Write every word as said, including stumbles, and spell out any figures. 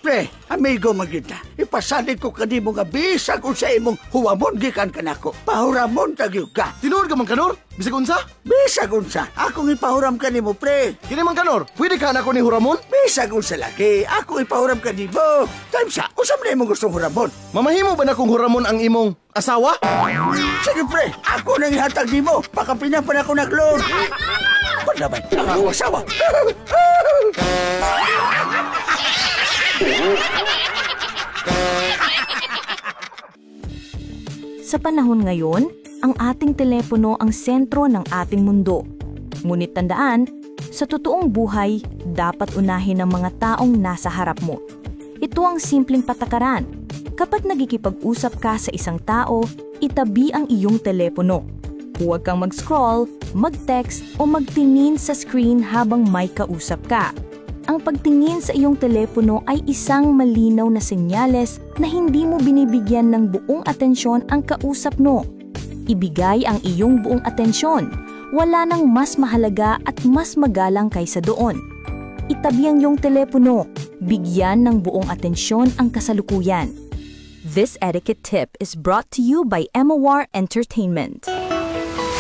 Pre, amigo magita, ipasalit ko kanimo nga bisag kung sa imong huwamon gikan kanako. Pahuramon tagyog ka. Tinuod ka man kanor? Bisag unsa? Bisag unsa, akong ipahuram kanimo, pre. Kini man kanor, pwede ka na ko ni huramon? Bisag unsa laki, ako ipahuram kanimo. Time sa, usam na imong gustong huramon. Mamahimo ba na kung huramon ang imong asawa? Sige, pre, ako nang ihatag nimo. Baka pinapan ako nag-loan. Paglaban, ang akong asawa. Sa panahon ngayon, ang ating telepono ang sentro ng ating mundo. Ngunit tandaan, sa totoong buhay, dapat unahin ng mga taong nasa harap mo. Ito ang simpleng patakaran. Kapag nagkikipag-usap ka sa isang tao, itabi ang iyong telepono. Huwag kang mag-scroll, mag-text o magtingin sa screen habang may kausap ka. Ang pagtingin sa iyong telepono ay isang malinaw na senyales na hindi mo binibigyan ng buong atensyon ang kausap mo. Ibigay ang iyong buong atensyon. Wala nang mas mahalaga at mas magalang kaysa doon. Itabi ang iyong telepono. Bigyan ng buong atensyon ang kasalukuyan. This etiquette tip is brought to you by Emawar Entertainment.